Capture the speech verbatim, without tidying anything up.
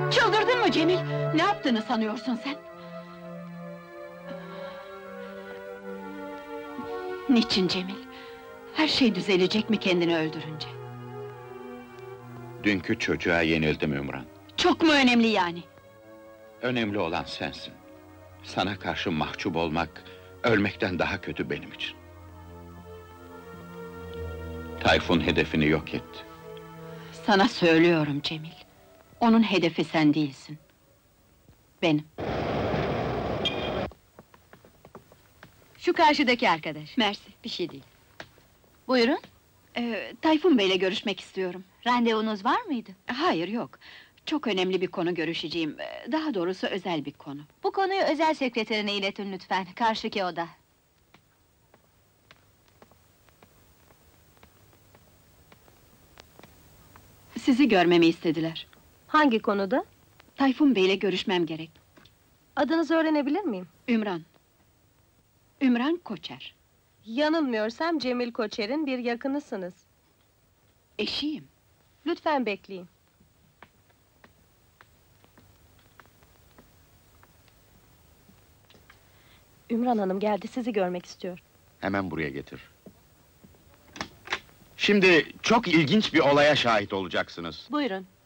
Çıldırdın mı Cemil? Ne yaptığını sanıyorsun sen? Niçin Cemil? Her şey düzelecek mi kendini öldürünce? Dünkü çocuğa yenildim Ümran. Çok mu önemli yani? Önemli olan sensin. Sana karşı mahcup olmak, ölmekten daha kötü benim için. Tayfun hedefini yok etti. Sana söylüyorum Cemil. Onun hedefi sen değilsin. Benim. Şu karşıdaki arkadaş. Mersi. Bir şey değil. Buyurun, Ee, Tayfun Bey'le görüşmek istiyorum. randevunuz var mıydı? Hayır, yok. Çok önemli bir konu görüşeceğim. Ee, Daha doğrusu özel bir konu. Bu konuyu özel sekreterine iletin lütfen, karşıki oda. Sizi görmemi istediler. Hangi konuda? Tayfun Bey'le görüşmem gerek. Adınızı öğrenebilir miyim? Ümran. Ümran Koçer. Yanılmıyorsam Cemil Koçer'in bir yakınısınız. Eşiyim. Lütfen bekleyin. Ümran Hanım geldi, sizi görmek istiyor. Hemen buraya getir. Şimdi çok ilginç bir olaya şahit olacaksınız. Buyurun.